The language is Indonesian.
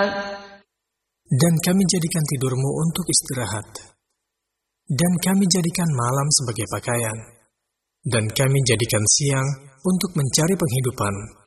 Dan kami jadikan tidurmu untuk istirahat. Dan kami jadikan malam sebagai pakaian. Dan kami jadikan siang untuk mencari penghidupan.